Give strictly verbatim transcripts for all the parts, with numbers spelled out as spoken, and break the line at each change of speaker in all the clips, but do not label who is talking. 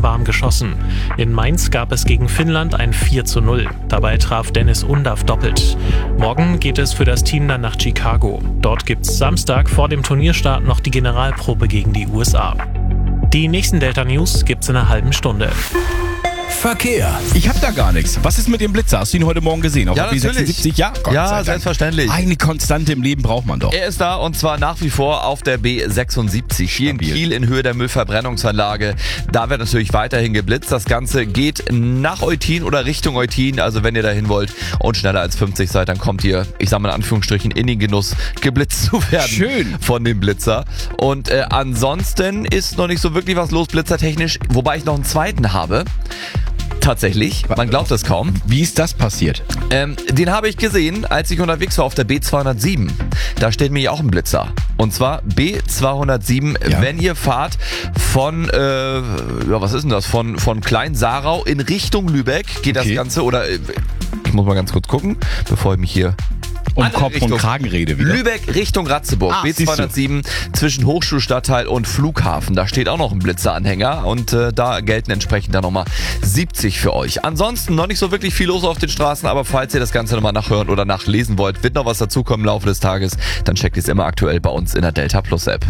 warm geschossen. In Mainz gab es gegen Finnland ein vier zu null. Dabei traf Dennis Undav doppelt. Morgen geht es für das Team dann nach Chicago. Dort gibt's Samstag vor dem Turnierstart noch die Generalprobe gegen die U S A. Die nächsten Delta-News gibt's in einer halben Stunde.
Verkehr.
Ich hab da gar nichts. Was ist mit dem Blitzer? Hast du ihn heute Morgen gesehen? Auf
Ja,
der B sechsundsiebzig? Ja, Gott sei
Ja,
Dank.
selbstverständlich.
Eine Konstante im Leben braucht man doch.
Er ist da und zwar nach wie vor auf der B sechsundsiebzig. Hier in
Stabil.
Kiel in Höhe der Müllverbrennungsanlage. Da wird natürlich weiterhin geblitzt. Das Ganze geht nach Eutin oder Richtung Eutin. Also wenn ihr dahin wollt und schneller als fünfzig seid, dann kommt ihr, ich sag mal in Anführungsstrichen, in den Genuss, geblitzt zu werden.
Schön.
Von dem Blitzer. Und äh, ansonsten ist noch nicht so wirklich was los blitzertechnisch. Wobei ich noch einen zweiten habe. Tatsächlich, man glaubt es kaum.
Wie ist das passiert?
Ähm, den habe ich gesehen, als ich unterwegs war auf der B zweihundertsieben. Da steht mir auch ein Blitzer. Und zwar B zweihundertsieben,
Ja.
wenn ihr fahrt von, äh, ja, was ist denn das? Von, von Klein-Sarau in Richtung Lübeck geht
Okay.
das Ganze, oder, äh, ich muss mal ganz kurz gucken, bevor ich mich hier...
Um
Andere
Kopf
Richtung.
und Kragen rede wieder.
Lübeck Richtung Ratzeburg,
Ah,
B zweihundertsieben zwischen Hochschulstadtteil und Flughafen. Da steht auch noch ein Blitzeranhänger und äh, da gelten entsprechend dann nochmal siebzig für euch. Ansonsten noch nicht so wirklich viel los auf den Straßen, aber falls ihr das Ganze nochmal nachhören oder nachlesen wollt, wird noch was dazukommen im Laufe des Tages, dann checkt ihr es immer aktuell bei uns in der Delta Plus App.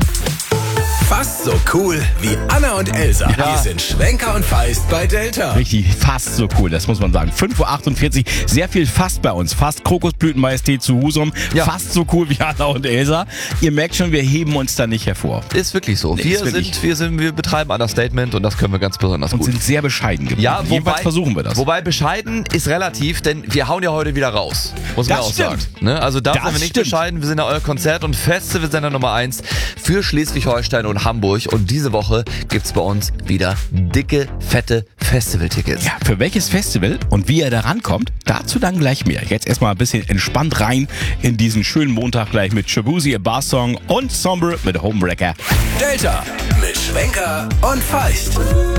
Fast so cool wie Anna und Elsa.
Ja.
Wir sind Schwenker und Feist bei Delta.
Richtig, fast so cool, das muss man sagen. fünf Uhr achtundvierzig, sehr viel fast bei uns. Fast Kokosblütenmajestät zu Husum.
Ja.
Fast so cool wie Anna und Elsa. Ihr merkt schon, wir heben uns da nicht hervor.
Ist wirklich so.
Nee,
wir,
ist wirklich.
sind, wir, sind, wir betreiben Understatement und das können wir ganz besonders
Und
gut.
sind sehr bescheiden geblieben.
Ja,
Jedenfalls
wobei,
versuchen wir das.
Wobei bescheiden ist relativ, denn wir hauen ja heute wieder raus. Muss man
Das
auch
stimmt.
sagen. Ne? Also da
Das
sind wir nicht
stimmt.
bescheiden. Wir sind ja euer Konzert- und Festivalsender Nummer eins für Schleswig-Holstein und Hamburg. Und diese Woche gibt's bei uns wieder dicke, fette Festivaltickets.
Ja, für welches Festival und wie ihr da rankommt, dazu dann gleich mehr. Jetzt erstmal ein bisschen entspannt rein in diesen schönen Montag gleich mit Shabuzi, A Bar Song und Sombre mit Homebreaker.
Delta mit Schwenker und Feist.